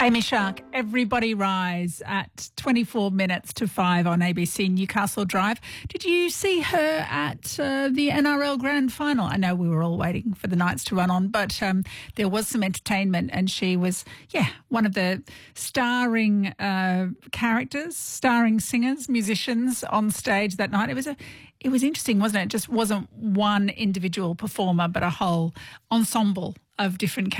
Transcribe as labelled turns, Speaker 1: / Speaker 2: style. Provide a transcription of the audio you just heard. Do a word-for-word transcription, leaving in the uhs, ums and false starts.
Speaker 1: Amy Shark, Everybody Rise at twenty-four minutes to five on A B C Newcastle Drive. Did you see her at uh, the N R L Grand Final? I know we were all waiting for the Knights to run on, but um, there was some entertainment and she was, yeah, one of the starring uh, characters, starring singers, musicians on stage that night. It was a, it was interesting, wasn't it? It just wasn't one individual performer, but a whole ensemble of different